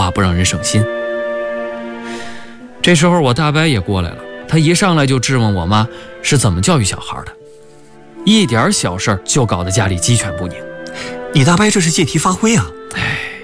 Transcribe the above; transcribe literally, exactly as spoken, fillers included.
怕不让人省心。这时候我大伯也过来了，他一上来就质问我妈是怎么教育小孩的，一点小事就搞得家里鸡犬不宁。 你大伯这是借题发挥啊！ 哎，